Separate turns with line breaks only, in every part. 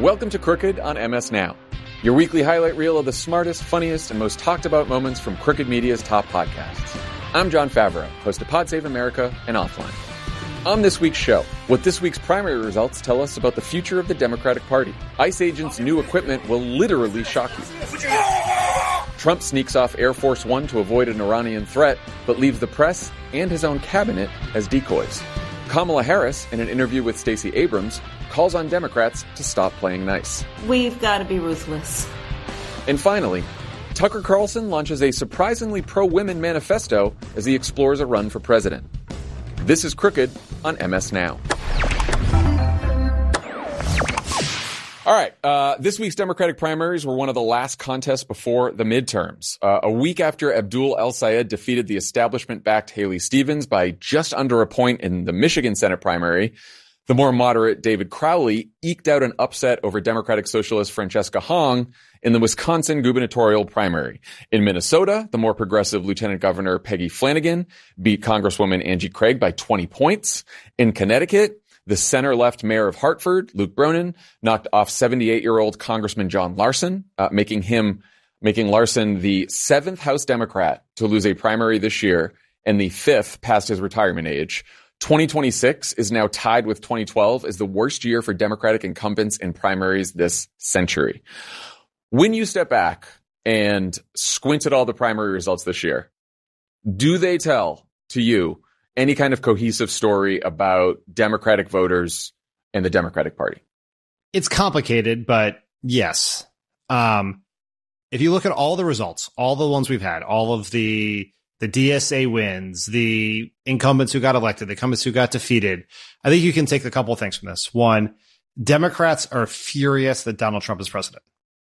Welcome to Crooked on MS Now, your weekly highlight reel of the smartest, funniest, and most talked about moments from Crooked Media's top podcasts. I'm John Favreau, host of Pod Save America and Offline. On this week's show, what this week's primary results tell us about the future of the Democratic Party. ICE agents' new equipment will literally shock you. Trump sneaks off Air Force One to avoid an Iranian threat, but leaves the press and his own cabinet as decoys. Kamala Harris, in an interview with Stacey Abrams, calls on Democrats to stop playing nice.
We've got to be ruthless.
And finally, Tucker Carlson launches a surprisingly pro-women manifesto as he explores a run for president. This is Crooked on MS Now. All right, this week's Democratic primaries were one of the last contests before the midterms. A week after Abdul El-Sayed defeated the establishment-backed Haley Stevens by just under a point in the Michigan Senate primary, the more moderate David Crowley eked out an upset over Democratic Socialist Francesca Hong in the Wisconsin gubernatorial primary. In Minnesota, the more progressive Lieutenant Governor Peggy Flanagan beat Congresswoman Angie Craig by 20 points. In Connecticut, the center-left mayor of Hartford, Luke Bronin, knocked off 78-year-old Congressman John Larson, making Larson the 7th House Democrat to lose a primary this year and the 5th past his retirement age. 2026 is now tied with 2012 as the worst year for Democratic incumbents in primaries this century. When you step back and squint at all the primary results this year, do they tell to you any kind of cohesive story about Democratic voters and the Democratic Party?
It's complicated, but yes. If you look at all the results, all the ones we've had, all of the DSA wins, the incumbents who got elected, the incumbents who got defeated, I think you can take a couple of things from this. One, Democrats are furious that Donald Trump is president.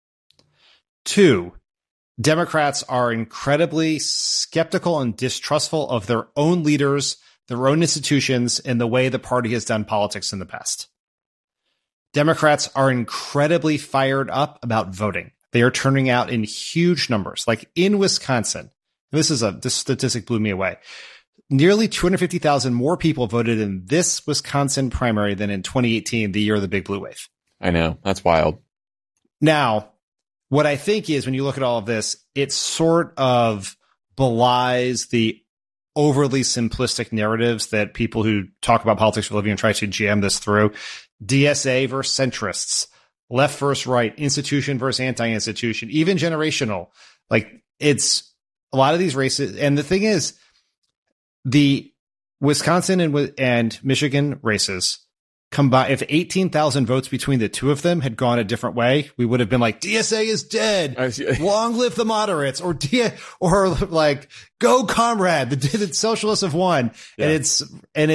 Two, Democrats are incredibly skeptical and distrustful of their own leaders, their own institutions, and the way the party has done politics in the past. Democrats are incredibly fired up about voting. They are turning out in huge numbers. Like in Wisconsin, this statistic blew me away. Nearly 250,000 more people voted in this Wisconsin primary than in 2018, the year of the big blue wave.
I know. That's wild.
Now, what I think is when you look at all of this, it sort of belies the overly simplistic narratives that people who talk about politics for a living and try to jam this through. DSA versus centrists, left versus right, institution versus anti-institution, even generational. Like it's a lot of these races. And the thing is, the Wisconsin and Michigan races combined, if 18,000 votes between the two of them had gone a different way, we would have been like, DSA is dead. Long live the moderates, or like, go comrade. The socialists have won. Yeah. And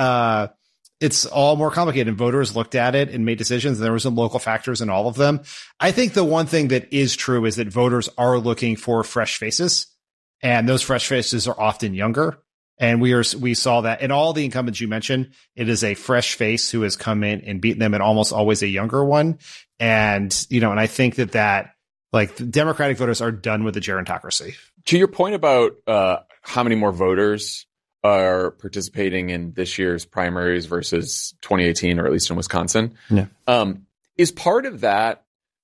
it's all more complicated, and voters looked at it and made decisions. And there were some local factors in all of them. I think the one thing that is true is that voters are looking for fresh faces, and those fresh faces are often younger. And we saw that in all the incumbents you mentioned. It is a fresh face who has come in and beaten them, and almost always a younger one. And, and I think that like the Democratic voters are done with the gerontocracy.
To your point about how many more voters are participating in this year's primaries versus 2018, or at least in Wisconsin.
Yeah.
Is part of that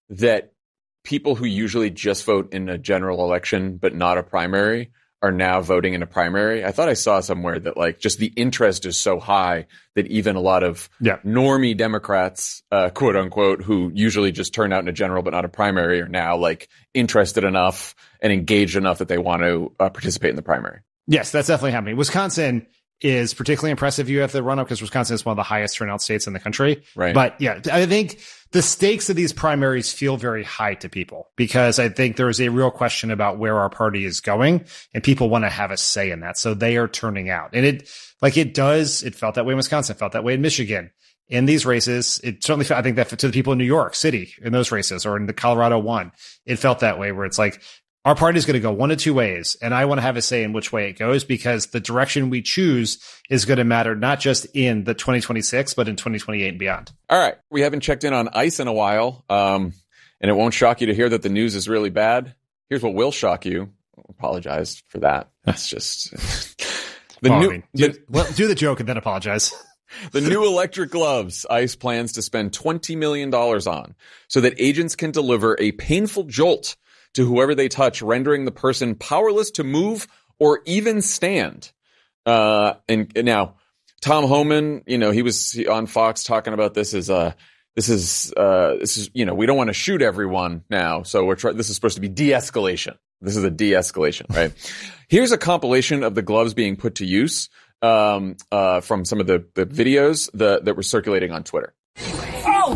people who usually just vote in a general election, but not a primary, are now voting in a primary? I thought I saw somewhere that like just the interest is so high that even a lot of normie Democrats, quote unquote, who usually just turn out in a general but not a primary, are now like interested enough and engaged enough that they want to participate in the primary.
Yes, that's definitely happening. Wisconsin is particularly impressive. You have the run up because Wisconsin is one of the highest turnout states in the country.
Right.
But yeah, I think the stakes of these primaries feel very high to people, because I think there is a real question about where our party is going, and people want to have a say in that. So they are turning out, and it felt that way in Wisconsin, felt that way in Michigan. In these races, it certainly felt, I think that to the people in New York City in those races, or in the Colorado one, it felt that way, where it's like, our party is going to go one of two ways, and I want to have a say in which way it goes, because the direction we choose is going to matter not just in the 2026, but in 2028 and beyond.
All right. We haven't checked in on ICE in a while, and it won't shock you to hear that the news is really bad. Here's what will shock you. I apologize for that. That's just
do the joke and then apologize.
The new electric gloves ICE plans to spend $20 million on so that agents can deliver a painful jolt to whoever they touch, rendering the person powerless to move or even stand. And now Tom Homan, he was on Fox talking about this as this is we don't want to shoot everyone now. So this is supposed to be de-escalation. This is a de-escalation, right? Here's a compilation of the gloves being put to use from some of the videos that were circulating on Twitter.
Oh!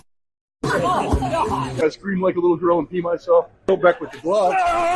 I scream like a little girl and pee myself. Go back with the gloves.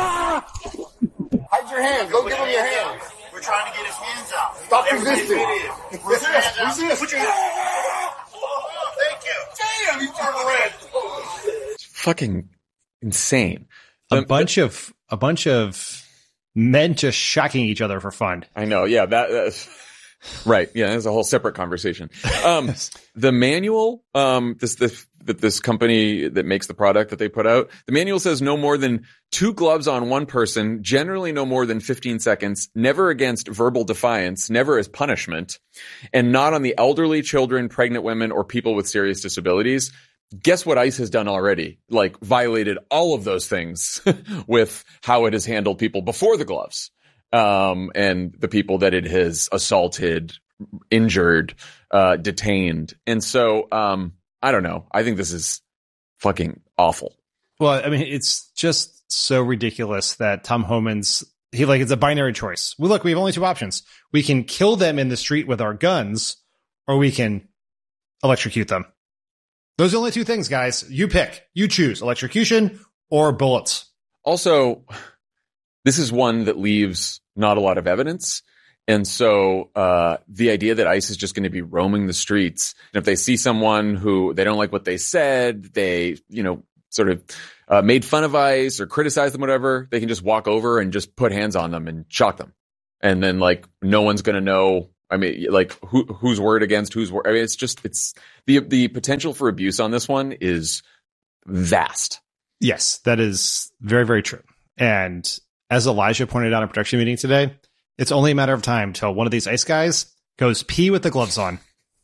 Hide your hands. Don't give him your hands. We're trying to get his hands out. Stop resisting. Resist. Put your hands. Oh, thank you. Damn, you turned red.
It's fucking insane.
A bunch of men just shocking each other for fun.
I know. Yeah, that's right. Yeah, that's a whole separate conversation. The manual, this company that makes the product that they put out, the manual says no more than 2 gloves on one person, generally no more than 15 seconds, never against verbal defiance, never as punishment, and not on the elderly, children, pregnant women, or people with serious disabilities. Guess what ICE has done already? Like, violated all of those things with how it has handled people before the gloves, and the people that it has assaulted, injured, detained. And so, I don't know. I think this is fucking awful.
Well, I mean, it's just so ridiculous that Tom Homan's, it's a binary choice. Well, look, we have only 2 options. We can kill them in the street with our guns, or we can electrocute them. Those are the only 2 things, guys. You pick. You choose electrocution or bullets.
Also, this is one that leaves not a lot of evidence. And so the idea that ICE is just going to be roaming the streets, and if they see someone who they don't like what they said, they, sort of made fun of ICE or criticized them, whatever, they can just walk over and just put hands on them and shock them. And then, no one's going to know. I mean, whose word against whose word? I mean, it's the potential for abuse on this one is vast.
Yes, that is very, very true. And as Elijah pointed out in production meeting today, it's only a matter of time till one of these ICE guys goes pee with the gloves on.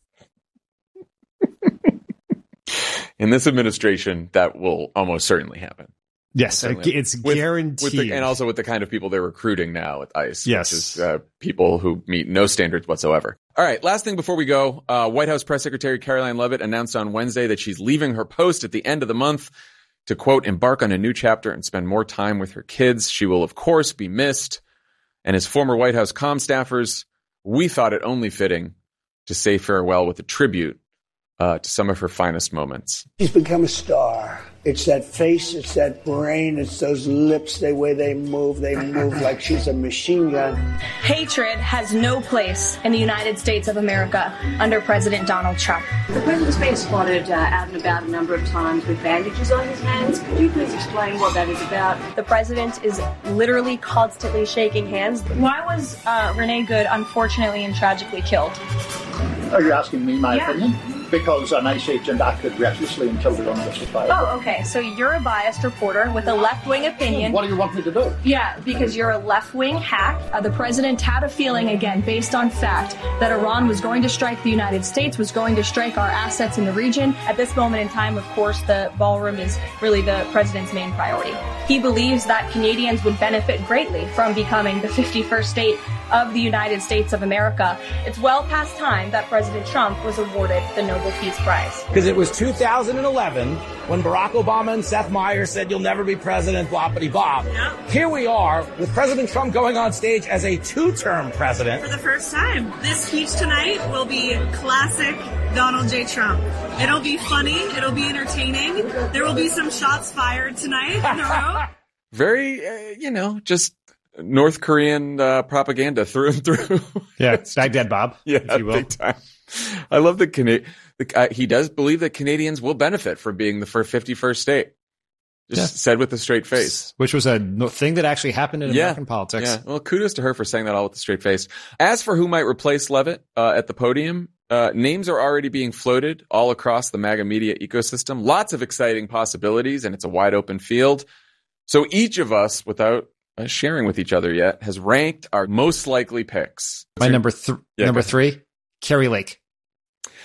In this administration, that will almost certainly happen.
Yes, it's guaranteed.
And also with the kind of people they're recruiting now at ICE,
yes.
Which is people who meet no standards whatsoever. All right, last thing before we go, White House Press Secretary Caroline Leavitt announced on Wednesday that she's leaving her post at the end of the month to, quote, embark on a new chapter and spend more time with her kids. She will, of course, be missed. And as former White House comm staffers, we thought it only fitting to say farewell with a tribute to some of her finest moments.
She's become a star. It's that face, it's that brain, it's those lips, the way they move like she's a machine gun.
Hatred has no place in the United States of America under President Donald Trump.
The president's been spotted out and about a number of times with bandages on his hands. Could you please explain what that is about?
The president is literally constantly shaking hands. Why was Renee Good unfortunately and tragically killed?
Are you asking me my opinion? Because an ICE agent acted recklessly and killed her unjustifiably.
Oh, okay. So you're a biased reporter with a left-wing opinion.
What do you want me to do?
Yeah, because you're a left-wing hack. The president had a feeling, again, based on fact, that Iran was going to strike the United States, was going to strike our assets in the region. At this moment in time, of course, the ballroom is really the president's main priority. He believes that Canadians would benefit greatly from becoming the 51st state of the United States of America. It's well past time that President Trump was awarded the Nobel Peace Prize.
Because it was 2011 when Barack Obama and Seth Meyers said, you'll never be president, boppity-bop.
Yep.
Here we are with President Trump going on stage as a 2-term president.
For the first time. This speech tonight will be classic Donald J. Trump. It'll be funny. It'll be entertaining. There will be some shots fired tonight in a row.
Very, just North Korean propaganda through and through.
Yeah, Baghdad Bob,
yeah,
if you will.
Big time. I love that he does believe that Canadians will benefit from being the 51st state. Just said with a straight face.
Which was a thing that actually happened in American politics.
Yeah, well, kudos to her for saying that all with a straight face. As for who might replace Leavitt at the podium, names are already being floated all across the MAGA media ecosystem. Lots of exciting possibilities, and it's a wide open field. So each of us, without sharing with each other yet, has ranked our most likely picks.
My number 3, Carrie Lake.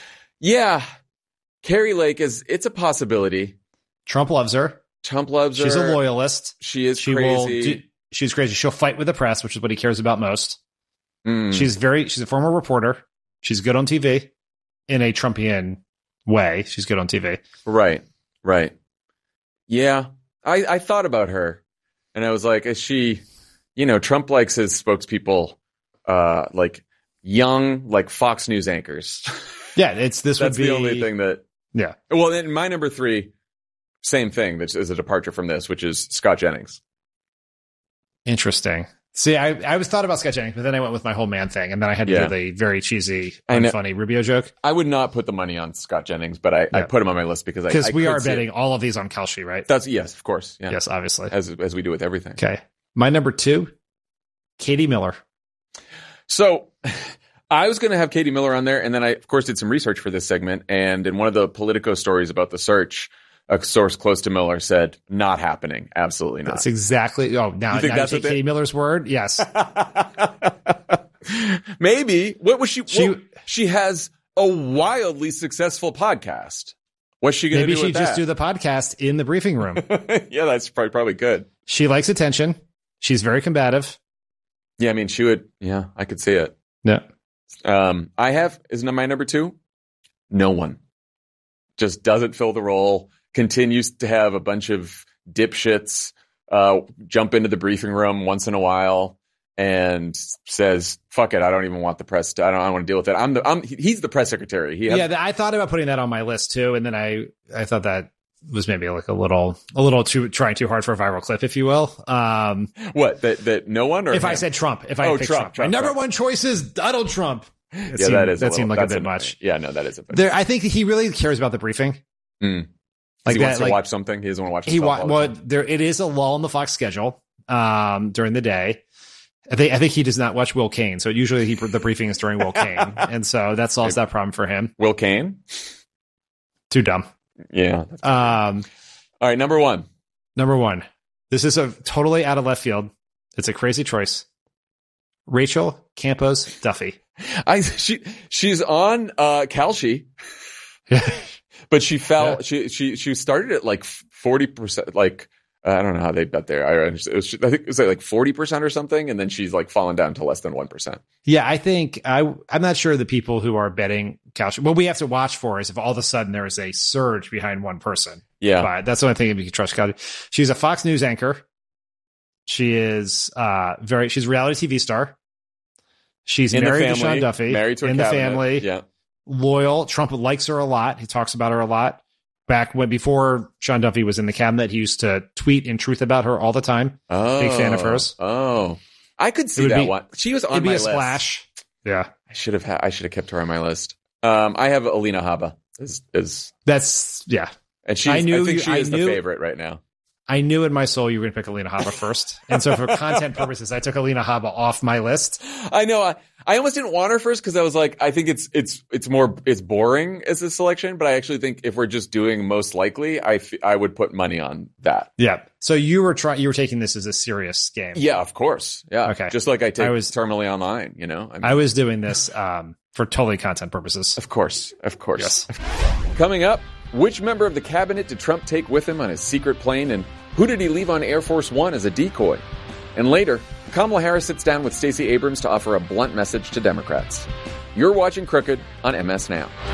Yeah. Carrie Lake it's a possibility.
Trump loves her.
Trump loves her.
She's a loyalist.
She is crazy.
She's crazy. She'll fight with the press, which is what he cares about most. She's a former reporter. She's good on TV in a Trumpian way. She's good on TV.
Right. Yeah. I thought about her and I was like, is she, Trump likes his spokespeople, like young, like Fox News anchors.
Yeah. That's
the only thing that,
yeah.
Well, then my number 3, same thing, which is a departure from this, which is Scott Jennings.
Interesting. See, I was thought about Scott Jennings, but then I went with my whole man thing, and then I had to do the very cheesy, funny Rubio joke.
I would not put the money on Scott Jennings, but I put him on my list because
we are betting all of these on Kelshi, right?
Yes, of course. Yeah.
Yes, obviously,
as we do with everything.
Okay, my number 2, Katie Miller.
So I was going to have Katie Miller on there, and then I, of course, did some research for this segment, and in one of the Politico stories about the search, a source close to Miller said, not happening. Absolutely not.
That's exactly. Oh, now you take Katie Miller's word? Yes.
Maybe. What was she? She has a wildly successful podcast. What's she going to do with that?
Maybe she just do the podcast in the briefing room.
Yeah, that's probably good.
She likes attention. She's very combative.
Yeah, I mean, she would. Yeah, I could see it.
Yeah.
Isn't my number 2? No one. Just doesn't fill the role. Continues to have a bunch of dipshits jump into the briefing room once in a while and says, "Fuck it, I don't even want the press. I don't want to deal with it." He's the press secretary.
I thought about putting that on my list too, and then I thought that was maybe like a little too trying too hard for a viral clip, if you will.
What that no one? Or
if
him?
I said Trump, if I picked Trump, my number 1 choice is Donald Trump. That seemed like a bit much.
Yeah, no, that is a bit.
I think he really cares about the briefing.
Like he wants to watch something. He doesn't want to watch.
It is a lull in the Fox schedule during the day. I think he does not watch Will Cain. So usually the briefing is during Will Cain, and so that solves that problem for him.
Will Cain,
too dumb.
Yeah. All right, number 1.
Number 1. This is a totally out of left field. It's a crazy choice. Rachel Campos Duffy.
She's on Kalshi. But she fell. Yeah. She started at like 40%. Like I don't know how they got there. I think it was like 40% or something, and then she's like fallen down to less than 1%.
Yeah, I think I'm not sure the people who are betting Kalshi. What we have to watch for is if all of a sudden there is a surge behind one person.
Yeah,
but that's the only thing if you can trust Kalshi. She's a Fox News anchor. She is she's a reality TV star. She's married to Sean Duffy.
Married to a
cabinet. The family.
Yeah.
Loyal. Trump likes her a lot. He talks about her a lot. Before Sean Duffy was in the cabinet, he used to tweet in truth about her all the time. Big fan of hers.
Oh, I could see that one. She was on my list.
Splash. Yeah,
I should have kept her on my list. I have Alina Habba.
That's yeah,
and I think she is the favorite right now.
I knew in my soul you were going to pick Alina Habba first. And so for content purposes, I took Alina Habba off my list.
I know. I almost didn't want her first because I was like, I think it's boring as a selection, but I actually think if we're just doing most likely, I would put money on that.
Yeah. So you were taking this as a serious game.
Yeah, of course. Yeah.
Okay.
Just like I take Terminally Online,
I was doing this for totally content purposes.
Of course.
Yes.
Coming up, which member of the cabinet did Trump take with him on his secret plane, and who did he leave on Air Force One as a decoy? And later, Kamala Harris sits down with Stacey Abrams to offer a blunt message to Democrats. You're watching Crooked on MS Now.